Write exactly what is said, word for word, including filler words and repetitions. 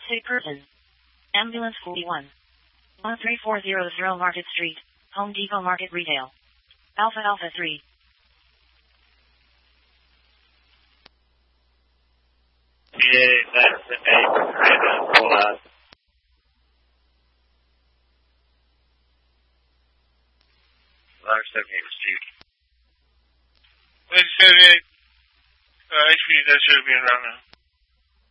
Sick person. Ambulance forty-one. one three four zero zero Market Street, Home Depot Market Retail. Alpha Alpha three. Yeah, that's the name. Hold on. Large seventy-eight Street. Wait, seventy-eight. Uh, H P, that should be around now.